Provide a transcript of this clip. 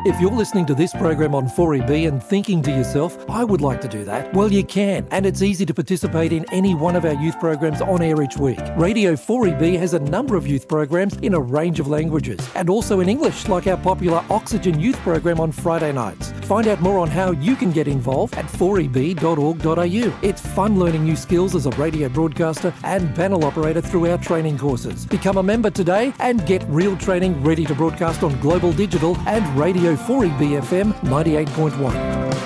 If you're listening to this program on 4EB and thinking to yourself, I would like to do that, well, you can, and it's easy to participate in any one of our youth programs on air each week. Radio 4EB has a number of youth programs in a range of languages, and also in English, like our popular Oxygen Youth program on Friday nights. Find out more on how you can get involved at 4eb.org.au. It's fun learning new skills as a radio broadcaster and panel operator through our training courses. Become a member today and get real training ready to broadcast on Global Digital and Radio 4EB FM 98.1.